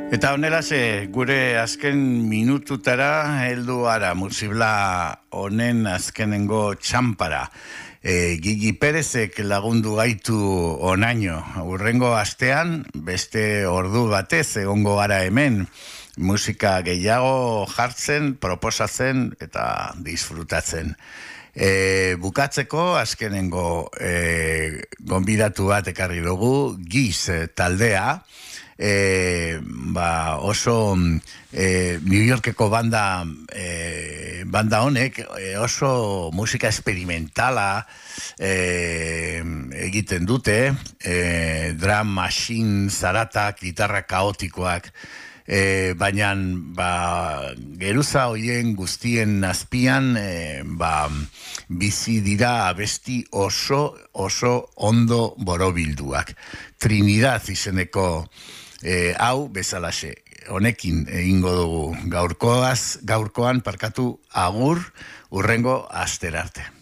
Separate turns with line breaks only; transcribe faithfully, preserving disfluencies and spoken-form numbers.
Eta honelase, gure azken minututara heldu ara, musibla honen azkenengo txampara. E, Gigi Perezek lagundu gaitu onaino. Urrengo astean, beste ordu batez egongo gara hemen, musika gehiago jartzen, proposatzen eta disfrutatzen. E, bukatzeko azkenengo e, gonbidatu bat ekarri dugu, Giz taldea, e, ba, oso e, New Yorkeko banda e, banda honek e, oso musika experimentala e, egiten dute, e, drum machine, zaratak, gitarra kaotikoak, E, baina ba, geruza hoien guztien azpian e, ba, bizi dira abesti oso oso ondo borobilduak. Trinidad izeneko e, hau bezalaxe. Honekin egingo dugu gaurkoaz, gaurkoan parkatu agur urrengo asterarte.